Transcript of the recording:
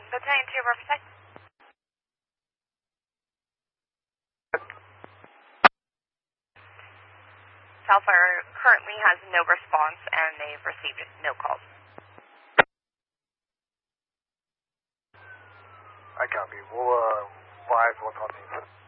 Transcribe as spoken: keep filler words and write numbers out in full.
Battalion two, Riverside. CAL FIRE currently has no response and they've received no calls. I copy. We'll uh, advise what's on the